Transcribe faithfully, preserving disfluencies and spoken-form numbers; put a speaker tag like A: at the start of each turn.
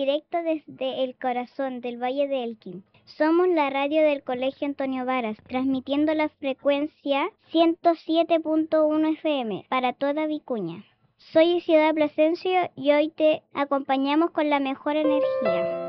A: directo desde el corazón del Valle de Elqui. Somos la radio del Colegio Antonio Varas, transmitiendo la frecuencia ciento siete punto uno F M para toda Vicuña. Soy Ciudad Plasencia y hoy te acompañamos con la mejor energía.